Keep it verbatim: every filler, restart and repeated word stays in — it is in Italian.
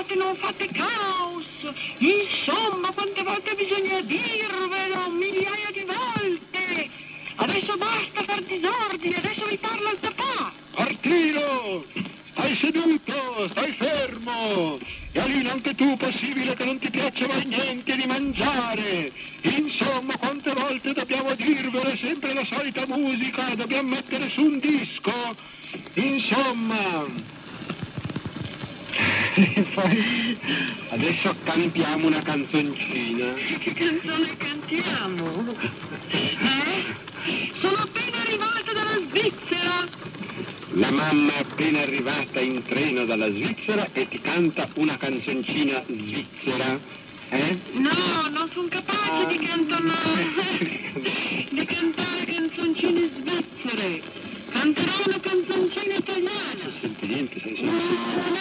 fate, non fate caos. Insomma, quante volte bisogna dirvelo, migliaia di volte. Adesso basta far disordine, adesso vi parla il papà. Artino, stai seduto, stai fermo. E Alina, anche tu, possibile che non ti piaccia mai niente di mangiare. Insomma, quante volte dobbiamo dirvelo, è sempre la solita musica, dobbiamo mettere su un disco. Insomma... E poi adesso cantiamo una canzoncina. Che canzone cantiamo? Eh? Sono appena arrivata dalla Svizzera. La mamma è appena arrivata in treno dalla Svizzera e ti canta una canzoncina svizzera. Eh? No, non sono capace ah. di cantare, di cantare canzoncine svizzere. Canterò una canzoncina italiana. Non senti niente, sei solo...